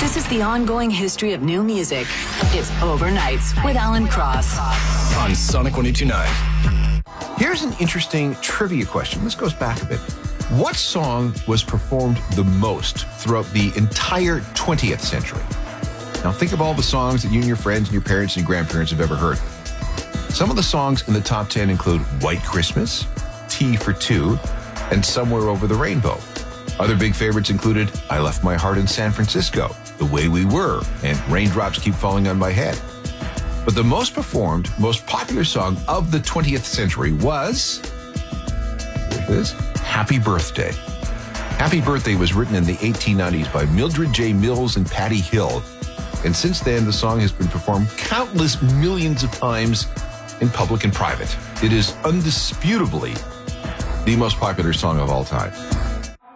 This is the ongoing history of new music. It's Overnights with Alan Cross on Sonic 102.9. Here's an interesting trivia question. This goes back a bit. What song was performed the most throughout the entire 20th century? Now think of all the songs that you and your friends and your parents and your grandparents have ever heard. Some of the songs in the top 10 include White Christmas, Tea for Two, and Somewhere Over the Rainbow. Other big favorites included I Left My Heart in San Francisco, The Way We Were, and Raindrops Keep Falling on My Head. But the most performed, most popular song of the 20th century was, Happy Birthday. Happy Birthday was written in the 1890s by Mildred J. Mills and Patty Hill. And since then, the song has been performed countless millions of times in public and private. It is undisputably the most popular song of all time.